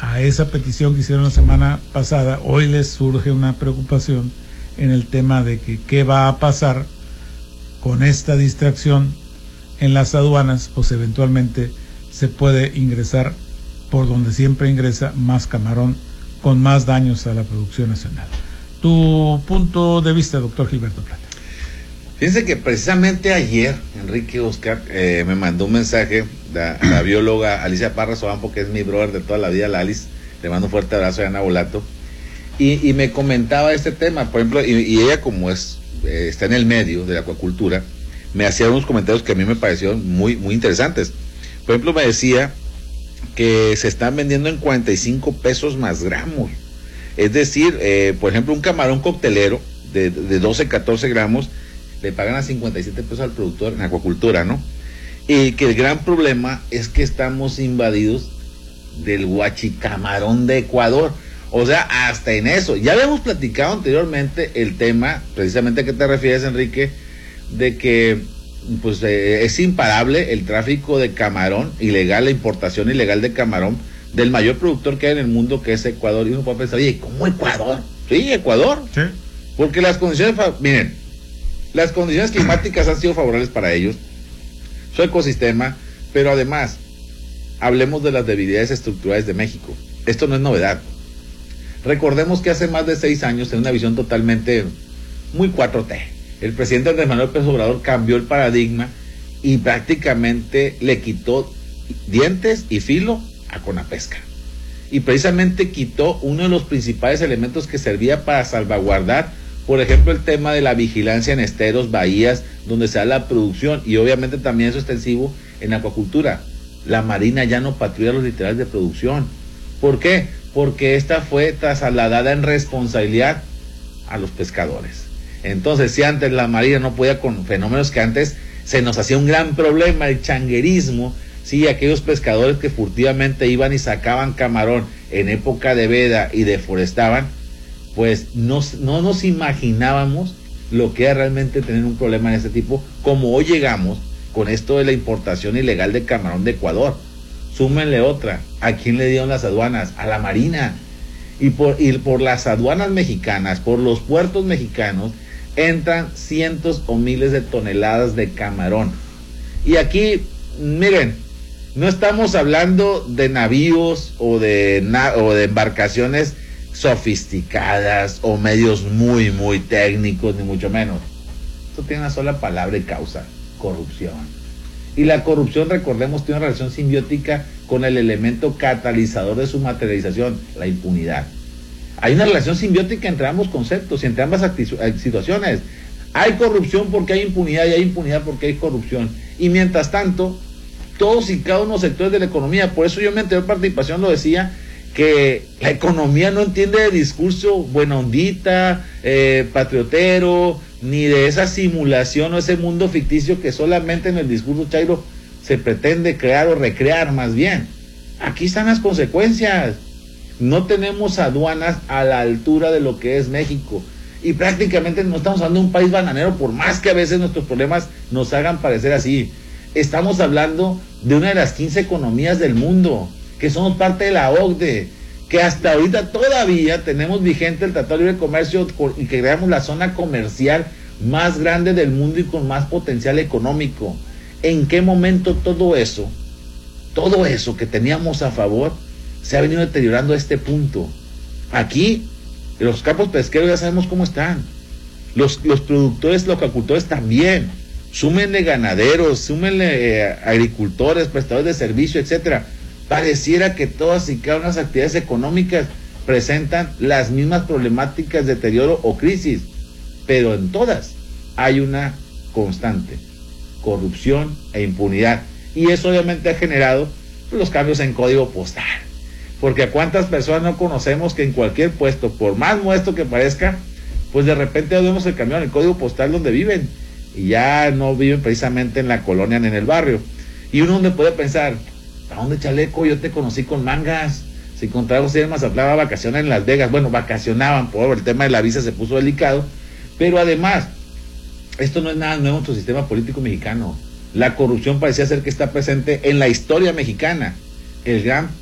a esa petición que hicieron la semana pasada, hoy les surge una preocupación en el tema de que qué va a pasar con esta distracción en las aduanas, pues eventualmente se puede ingresar por donde siempre ingresa más camarón, con más daños a la producción nacional. Tu punto de vista, doctor Gilberto Plata. Fíjense que precisamente ayer Enrique Oscar me mandó un mensaje, la bióloga Alicia Parra Sobampo, que es mi brother de toda la vida, la Alice, le mando un fuerte abrazo a Ana Volato, y me comentaba este tema, por ejemplo, y ella como está en el medio de la acuacultura, me hacía unos comentarios que a mí me parecieron muy, muy interesantes. Por ejemplo, me decía que se están vendiendo en 45 pesos más gramos. Es decir, por ejemplo, un camarón coctelero de 12, 14 gramos, le pagan a 57 pesos al productor en acuacultura, ¿no? Y que el gran problema es que estamos invadidos del huachicamarón de Ecuador. O sea, hasta en eso. Ya habíamos platicado anteriormente el tema, precisamente a qué te refieres, Enrique, de que pues es imparable el tráfico de camarón ilegal, la importación ilegal de camarón del mayor productor que hay en el mundo, que es Ecuador. Y uno puede pensar, oye, ¿cómo Ecuador? Sí, Ecuador. Sí. Porque las condiciones, miren, las condiciones climáticas han sido favorables para ellos, su ecosistema, pero además, hablemos de las debilidades estructurales de México. Esto no es novedad. Recordemos que hace más de 6 años, en una visión totalmente muy 4T, el presidente Andrés Manuel López Obrador cambió el paradigma y prácticamente le quitó dientes y filo a Conapesca. Y precisamente quitó uno de los principales elementos que servía para salvaguardar, por ejemplo, el tema de la vigilancia en esteros, bahías, donde se da la producción, y obviamente también eso extensivo en acuacultura. La Marina ya no patrulla los litorales de producción. ¿Por qué? Porque esta fue trasladada en responsabilidad a los pescadores. Entonces, si antes la Marina no podía con fenómenos que antes se nos hacía un gran problema, el changuerismo, sí, aquellos pescadores que furtivamente iban y sacaban camarón en época de veda y deforestaban, pues no nos imaginábamos lo que era realmente tener un problema de este tipo, como hoy llegamos con esto de la importación ilegal de camarón de Ecuador. Súmenle otra, ¿a quién le dieron las aduanas? A la Marina. Y por las aduanas mexicanas, por los puertos mexicanos, entran cientos o miles de toneladas de camarón. Y aquí, miren, no estamos hablando de navíos o de embarcaciones sofisticadas o medios muy, muy técnicos, ni mucho menos. Esto tiene una sola palabra y causa: corrupción. Y la corrupción, recordemos, tiene una relación simbiótica con el elemento catalizador de su materialización, la impunidad. Hay una relación simbiótica entre ambos conceptos y entre ambas situaciones. Hay corrupción porque hay impunidad, y hay impunidad porque hay corrupción. Y mientras tanto, todos y cada uno de los sectores de la economía, por eso yo en mi anterior participación lo decía, que la economía no entiende de discurso buena ondita, patriotero, ni de esa simulación o ese mundo ficticio que solamente en el discurso chairo se pretende crear o recrear más bien. Aquí están las consecuencias. No tenemos aduanas a la altura de lo que es México. Y prácticamente no estamos hablando de un país bananero, por más que a veces nuestros problemas nos hagan parecer así. Estamos hablando de una de las 15 economías del mundo, que somos parte de la OCDE, que hasta ahorita todavía tenemos vigente el Tratado de Libre Comercio y que creamos la zona comercial más grande del mundo y con más potencial económico. ¿En qué momento todo eso que teníamos a favor, se ha venido deteriorando a este punto? Aquí, los campos pesqueros ya sabemos cómo están. Los productores, los acuicultores también. Súmenle ganaderos, súmenle agricultores, prestadores de servicio, etcétera. Pareciera que todas y cada una de las actividades económicas presentan las mismas problemáticas de deterioro o crisis, pero en todas hay una constante: corrupción e impunidad. Y eso obviamente ha generado los cambios en código postal. Porque a cuántas personas no conocemos que en cualquier puesto, por más modesto que parezca, pues de repente vemos el camión en el código postal donde viven, y ya no viven precisamente en la colonia ni en el barrio. Y uno donde puede pensar, ¿a dónde, chaleco? Yo te conocí con mangas. Si contrario, usted en Mazatlán va a vacacionar en Las Vegas. Bueno, vacacionaban, por el tema de la visa se puso delicado. Pero además, esto no es nada nuevo en nuestro sistema político mexicano. La corrupción parecía ser que está presente en la historia mexicana. El gran